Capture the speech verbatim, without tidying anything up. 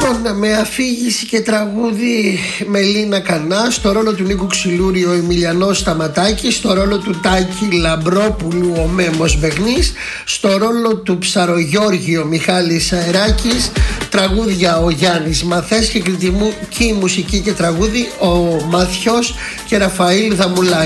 Λοιπόν, με αφήγηση και τραγούδι Μελίνα Κανά, στο ρόλο του Νίκου Ξυλούρη ο Εμιλιανός Σταματάκης, στο ρόλο του Τάκη Λαμπρόπουλου ο Μέμος Μπεγνής, στο ρόλο του Ψαρογιώργη ο Μιχάλης Αεράκης, τραγούδια ο Γιάννης Μαθές και κριτική μουσική και τραγούδι ο Μαθιός και Ραφαήλ Δαμουλάκη.